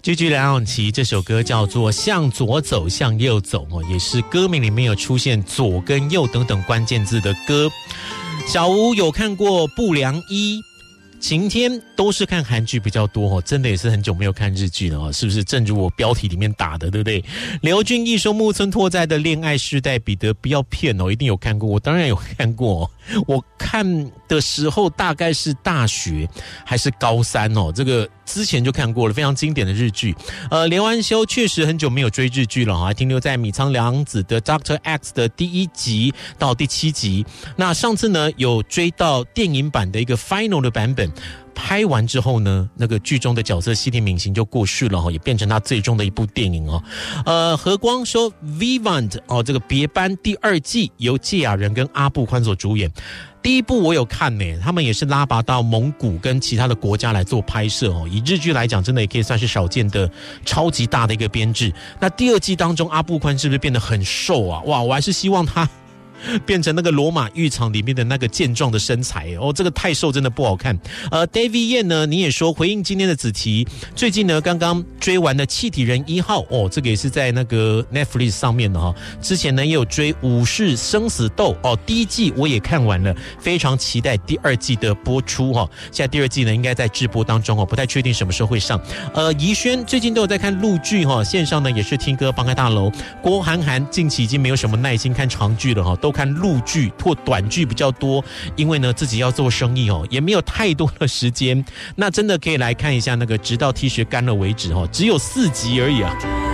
Gigi 梁咏琪这首歌叫做《向左走向右走》也是歌名里面有出现左跟右等等关键字的歌。小吴有看过《不良一》，晴天都是看韩剧比较多真的也是很久没有看日剧了是不是？正如我标题里面打的，对不对？刘俊毅说木村拓哉的《恋爱世代》，彼得不要骗一定有看过，我当然有看过我看的时候大概是大学还是高三这个之前就看过了，非常经典的日剧。连完修确实很久没有追日剧了还停留在米仓凉子的 Dr. X 的第1集到第7集。那上次呢有追到电影版的一个 Final 的版本，拍完之后呢，那个剧中的角色西田敏行就过世了也变成他最终的一部电影何光说 Vivant 这个别班第2季由芥雅人跟阿部宽所主演。第1部我有看他们也是拉拔到蒙古跟其他的国家来做拍摄以日剧来讲真的也可以算是少见的超级大的一个编制。那第2季当中阿部宽是不是变得很瘦啊？哇，我还是希望他变成那个罗马浴场里面的那个健壮的身材这个太瘦真的不好看。David Yan 呢，你也说回应今天的子题，最近呢刚刚追完的气体人1号这个也是在那个 Netflix 上面的之前呢也有追武士生死斗第1季我也看完了，非常期待第2季的播出现在第2季呢应该在直播当中不太确定什么时候会上。怡轩最近都有在看陆剧线上呢也是听歌帮开大楼。郭涵涵近期已经没有什么耐心看长剧了都看陆剧或短剧比较多，因为呢自己要做生意也没有太多的时间。那真的可以来看一下那个直到 T 恤干了为止只有4集而已啊。